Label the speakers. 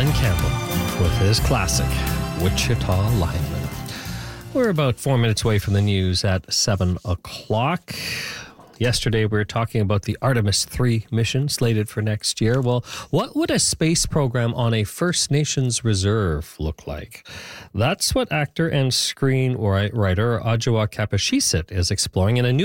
Speaker 1: Glen Campbell with his classic, Wichita Lineman. We're about 4 minutes away from the news at 7 o'clock. Yesterday, we were talking about the Artemis 3 mission slated for next year. Well, what would a space program on a First Nations reserve look like? That's what actor and screenwriter Adjoa Kapashisit is exploring in a new